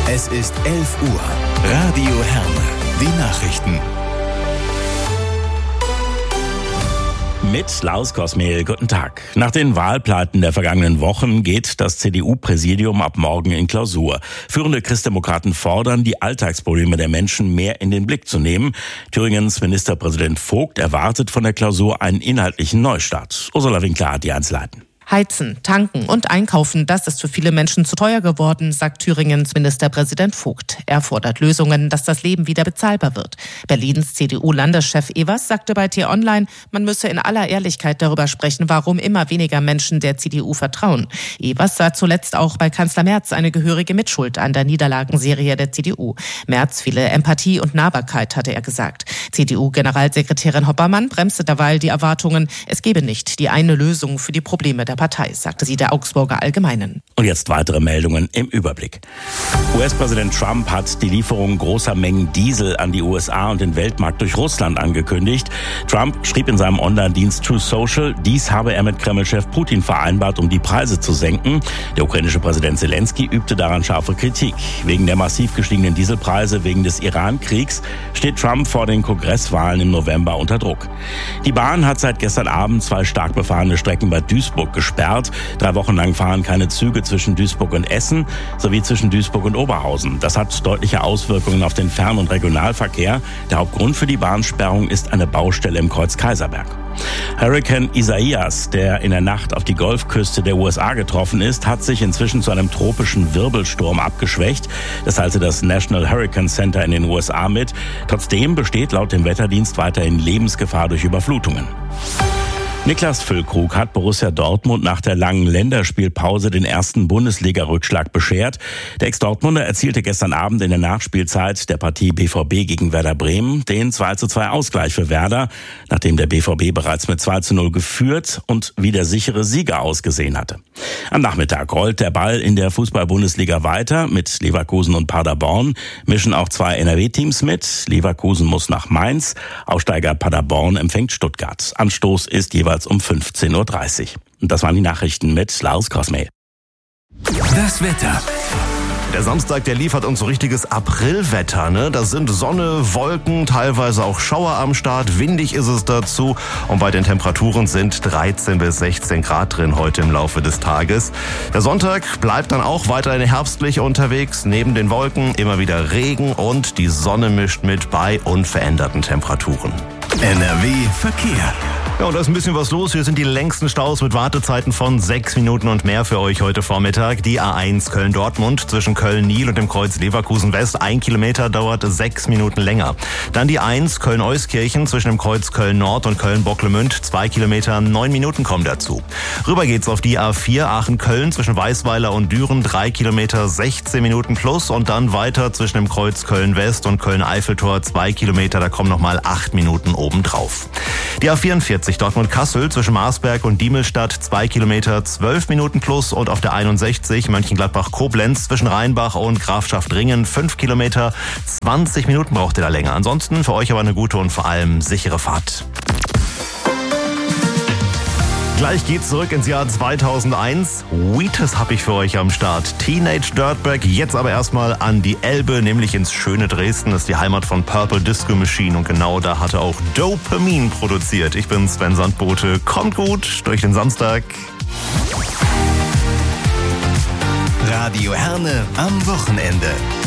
Es ist 11 Uhr. Radio Herne. Die Nachrichten. Mit Klaus Kosmehl, guten Tag. Nach den Wahlpleiten der vergangenen Wochen geht das CDU-Präsidium ab morgen in Klausur. Führende Christdemokraten fordern, die Alltagsprobleme der Menschen mehr in den Blick zu nehmen. Thüringens Ministerpräsident Vogt erwartet von der Klausur einen inhaltlichen Neustart. Ursula Winkler hat die Einzelheiten. Heizen, tanken und einkaufen, das ist für viele Menschen zu teuer geworden, sagt Thüringens Ministerpräsident Vogt. Er fordert Lösungen, dass das Leben wieder bezahlbar wird. Berlins CDU-Landeschef Evers sagte bei T-Online, man müsse in aller Ehrlichkeit darüber sprechen, warum immer weniger Menschen der CDU vertrauen. Evers sah zuletzt auch bei Kanzler Merz eine gehörige Mitschuld an der Niederlagenserie der CDU. Merz fehle Empathie und Nahbarkeit, hatte er gesagt. CDU-Generalsekretärin Hoppermann bremste derweil die Erwartungen, es gebe nicht die eine Lösung für die Probleme der Partei, sagte sie der Augsburger Allgemeinen. Und jetzt weitere Meldungen im Überblick. US-Präsident Trump hat die Lieferung großer Mengen Diesel an die USA und den Weltmarkt durch Russland angekündigt. Trump schrieb in seinem Online-Dienst Truth Social, dies habe er mit Kreml-Chef Putin vereinbart, um die Preise zu senken. Der ukrainische Präsident Zelensky übte daran scharfe Kritik. Wegen der massiv gestiegenen Dieselpreise wegen des Iran-Kriegs steht Trump vor den Kongresswahlen im November unter Druck. Die Bahn hat seit gestern Abend 2 stark befahrene Strecken bei Duisburg gesperrt. 3 Wochen lang fahren keine Züge zwischen Duisburg und Essen sowie zwischen Duisburg und Oberhausen. Das hat deutliche Auswirkungen auf den Fern- und Regionalverkehr. Der Hauptgrund für die Bahnsperrung ist eine Baustelle im Kreuz Kaiserberg. Hurrikan Isaias, der in der Nacht auf die Golfküste der USA getroffen ist, hat sich inzwischen zu einem tropischen Wirbelsturm abgeschwächt. Das teilte das National Hurricane Center in den USA mit. Trotzdem besteht laut dem Wetterdienst weiterhin Lebensgefahr durch Überflutungen. Niklas Füllkrug hat Borussia Dortmund nach der langen Länderspielpause den ersten Bundesliga-Rückschlag beschert. Der Ex-Dortmunder erzielte gestern Abend in der Nachspielzeit der Partie BVB gegen Werder Bremen den 2:2 Ausgleich für Werder, nachdem der BVB bereits mit 2:0 geführt und wie der sichere Sieger ausgesehen hatte. Am Nachmittag rollt der Ball in der Fußball-Bundesliga weiter. Mit Leverkusen und Paderborn mischen auch 2 NRW-Teams mit. Leverkusen muss nach Mainz, Aufsteiger Paderborn empfängt Stuttgart. Anstoß ist jeweils um 15:30 Uhr. Und das waren die Nachrichten mit Klaus Kosmehl. Das Wetter. Der Samstag, der liefert uns so richtiges Aprilwetter, ne? Da sind Sonne, Wolken, teilweise auch Schauer am Start, windig ist es dazu und bei den Temperaturen sind 13 bis 16 Grad drin heute im Laufe des Tages. Der Sonntag bleibt dann auch weiterhin herbstlich unterwegs, neben den Wolken immer wieder Regen und die Sonne mischt mit bei unveränderten Temperaturen. NRW Verkehr. Ja, und da ist ein bisschen was los. Hier sind die längsten Staus mit Wartezeiten von 6 Minuten und mehr für euch heute Vormittag. Die A1 Köln-Dortmund zwischen Köln-Nil und dem Kreuz Leverkusen-West. 1 Kilometer dauert 6 Minuten länger. Dann die 1 Köln-Euskirchen zwischen dem Kreuz Köln-Nord und Köln-Bocklemünd. 2 Kilometer, 9 Minuten kommen dazu. Rüber geht's auf die A4 Aachen-Köln zwischen Weißweiler und Düren. 3 Kilometer, 16 Minuten plus. Und dann weiter zwischen dem Kreuz Köln-West und Köln-Eiffeltor. 2 Kilometer, da kommen nochmal 8 Minuten obendrauf. Die A44 Dortmund-Kassel zwischen Marsberg und Diemelstadt 2 Kilometer, 12 Minuten plus und auf der 61 Mönchengladbach-Koblenz zwischen Rheinbach und Grafschaft-Ringen 5 Kilometer, 20 Minuten braucht ihr da länger. Ansonsten für euch aber eine gute und vor allem sichere Fahrt. Gleich geht's zurück ins Jahr 2001. Wheatus habe ich für euch am Start. Teenage Dirtbag. Jetzt aber erstmal an die Elbe, nämlich ins schöne Dresden. Das ist die Heimat von Purple Disco Machine. Und genau da hatte auch Dopamin produziert. Ich bin Sven Sandbote. Kommt gut durch den Samstag. Radio Herne am Wochenende.